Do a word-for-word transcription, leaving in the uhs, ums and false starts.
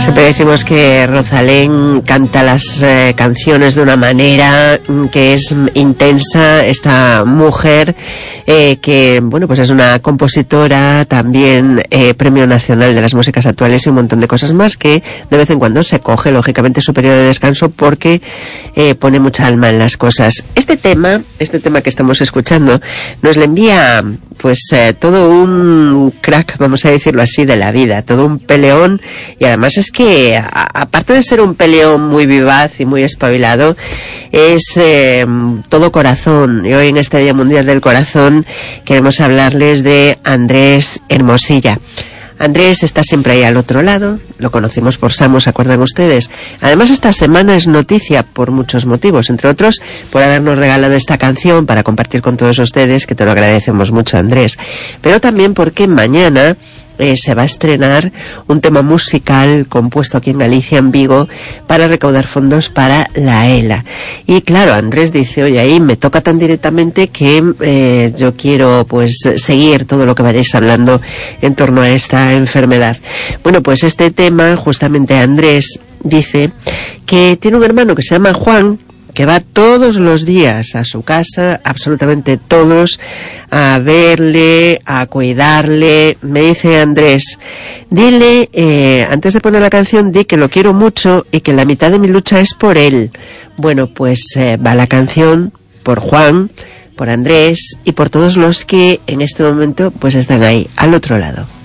Siempre decimos que Rosalén canta las eh, canciones de una manera que es intensa. Esta mujer eh, que, bueno, pues es una compositora, también eh, Premio Nacional de las Músicas Actuales y un montón de cosas más, que de vez en cuando se coge, lógicamente, su periodo de descanso porque eh, pone mucha alma en las cosas. Este tema, este tema que estamos escuchando, nos le envía pues eh, todo un crack, vamos a decirlo así, de la vida, todo un peleón, y además es que a, aparte de ser un peleón muy vivaz y muy espabilado, es eh, todo corazón, y hoy en este Día Mundial del Corazón queremos hablarles de Andrés Hermosilla. Andrés está siempre ahí al otro lado, lo conocimos por Samo, ¿se acuerdan ustedes? Además, esta semana es noticia por muchos motivos, entre otros por habernos regalado esta canción para compartir con todos ustedes, que te lo agradecemos mucho, Andrés, pero también porque mañana Eh, se va a estrenar un tema musical compuesto aquí en Galicia, en Vigo, para recaudar fondos para la ELA. Y claro, Andrés dice, oye, ahí me toca tan directamente que eh, yo quiero pues seguir todo lo que vayáis hablando en torno a esta enfermedad. Bueno, pues este tema, justamente Andrés dice que tiene un hermano que se llama Juan, que va todos los días a su casa, absolutamente todos, a verle, a cuidarle. Me dice Andrés, dile, eh, antes de poner la canción, di que lo quiero mucho y que la mitad de mi lucha es por él. Bueno, pues eh, va la canción por Juan, por Andrés y por todos los que en este momento pues están ahí, al otro lado.